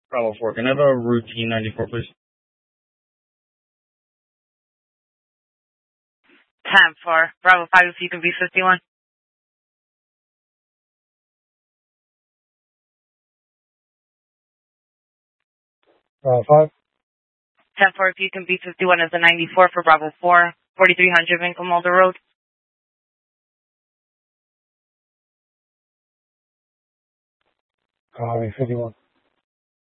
Bravo 4, can I have a routine 94, please? 10-4. Bravo 5, if you can be 51. Bravo 5. 10-4, if you can be 51 as a 94 for Bravo 4, 4300 Winkle Mulder Road. Copy 51.